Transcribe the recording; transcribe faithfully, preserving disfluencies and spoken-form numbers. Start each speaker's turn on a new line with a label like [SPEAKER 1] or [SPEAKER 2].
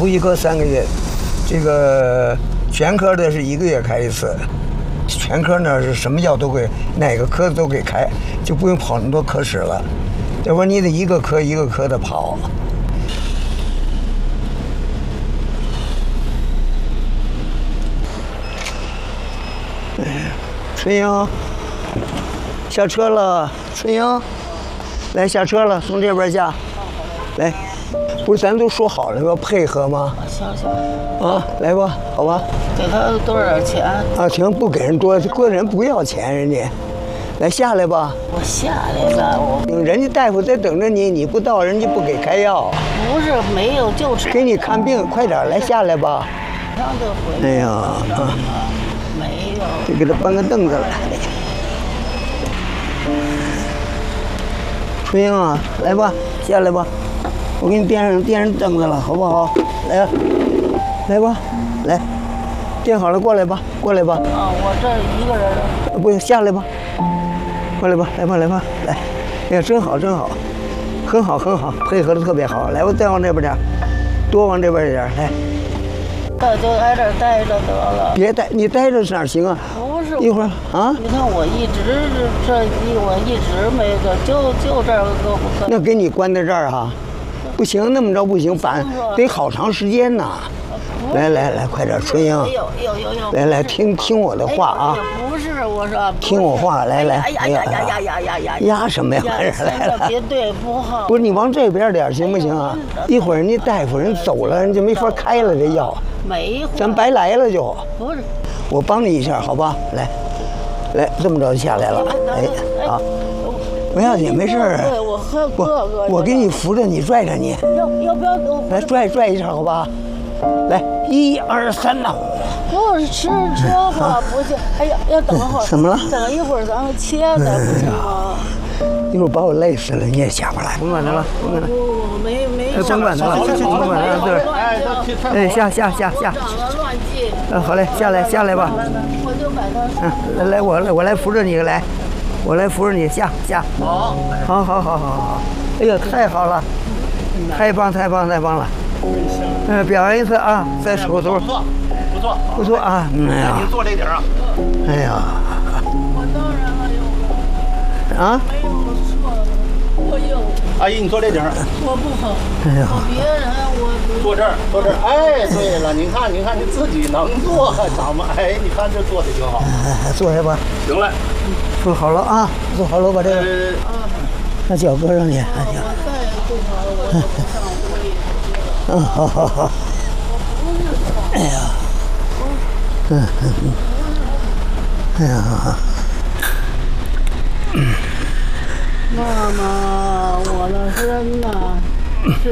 [SPEAKER 1] 头一科三个月，这个全科的是一个月开一次。全科呢是什么药都给，哪个科都给开，就不用跑那么多科室了。要不然你得一个科一个科的跑。哎，春英，下车了，春英，来下车了，从这边下，来，不是咱都说好了要配合吗？
[SPEAKER 2] 行行，
[SPEAKER 1] 啊，来吧，好吧。
[SPEAKER 2] 给他多少点钱？
[SPEAKER 1] 啊，行，不给人多，个人不要钱，人家，来下来吧。
[SPEAKER 2] 我下来吧，我
[SPEAKER 1] 人家大夫在等着你，你不到，人家不给开药。
[SPEAKER 2] 不是没有，就是
[SPEAKER 1] 给你看病，快点来下来吧。
[SPEAKER 2] 让他回。
[SPEAKER 1] 哎呀，啊，
[SPEAKER 2] 没有。
[SPEAKER 1] 得给他搬个凳子来。春英啊，来吧，下来吧，我给你垫上垫上凳子了，好不好？来呀，来吧，来。垫好了，过来吧，过来吧。
[SPEAKER 2] 啊，我这一个人。
[SPEAKER 1] 不，下来吧，过来吧，来吧，来吧，来。哎呀，真好，真好，很好，很好，配合的特别好。来，我再往这边点，多往这边一点，来。
[SPEAKER 2] 那就挨这儿待着得了。
[SPEAKER 1] 别待，你待着哪行啊？
[SPEAKER 2] 不是。
[SPEAKER 1] 一会儿啊。
[SPEAKER 2] 你看我一直这一我一直没个，就就这儿个不。
[SPEAKER 1] 那给你关在这儿哈，不行，那么着不行，反得好长时间呢。来来来，快点，春英，
[SPEAKER 2] 有有有有，
[SPEAKER 1] 来来听听我的话啊！
[SPEAKER 2] 不是，我说
[SPEAKER 1] 听我话，来来，
[SPEAKER 2] 哎呀呀呀呀呀呀呀！
[SPEAKER 1] 压什么呀？来来来，
[SPEAKER 2] 别对不好。
[SPEAKER 1] 不是你往这边点行不行啊？一会儿人家大夫人走了，人家没法开了这药，
[SPEAKER 2] 没，
[SPEAKER 1] 咱白来了就。
[SPEAKER 2] 不是，
[SPEAKER 1] 我帮你一下，好吧？来，来，这么着就下来了，哎啊，不要紧，没事儿。
[SPEAKER 2] 对，我和哥哥，
[SPEAKER 1] 我给你扶着你，拽着你。
[SPEAKER 2] 要要不要？
[SPEAKER 1] 来拽拽一下，好吧？来，一二三呐！
[SPEAKER 2] 不是吃车吧？不行，哎呀，要等会儿。
[SPEAKER 1] 怎么了？
[SPEAKER 2] 等一会儿咱们切的，不行吗？
[SPEAKER 1] 一会儿把我累死了，你也下不来。甭管他了，甭管他。
[SPEAKER 2] 我没没。
[SPEAKER 1] 甭管他了，甭管他了，对。哎，下下下下。
[SPEAKER 2] 长了乱记。
[SPEAKER 1] 嗯，好嘞，下来下来吧。
[SPEAKER 2] 我就把它。
[SPEAKER 1] 嗯，来来，我来我来扶着你来，我来扶着你下下。
[SPEAKER 2] 好。
[SPEAKER 1] 好好好好好。哎呦，太好了，太棒太棒太棒了。嗯，表扬一次啊，在手头。
[SPEAKER 3] 不错，不错，
[SPEAKER 1] 不错啊。哎呀，
[SPEAKER 3] 您坐这顶啊。
[SPEAKER 1] 哎呀。
[SPEAKER 2] 我当然了，有。
[SPEAKER 1] 啊？
[SPEAKER 2] 没有错了，我有。
[SPEAKER 3] 阿姨，你坐这顶。
[SPEAKER 2] 我不好。
[SPEAKER 1] 哎呀。
[SPEAKER 2] 别人我。
[SPEAKER 3] 坐这儿，坐这儿。哎，对了，您看，您看，你自己能坐，咱们哎，你看这坐的挺好。
[SPEAKER 1] 哎，坐下吧。
[SPEAKER 3] 行了。
[SPEAKER 1] 坐好了啊，坐好了，把这个。那脚搁上去。哎呀。
[SPEAKER 2] 我再也不好了，我就不上屋里。
[SPEAKER 1] 嗯，好好好。哎呀，嗯嗯嗯，哎呀，
[SPEAKER 2] 妈妈，我的身呐，是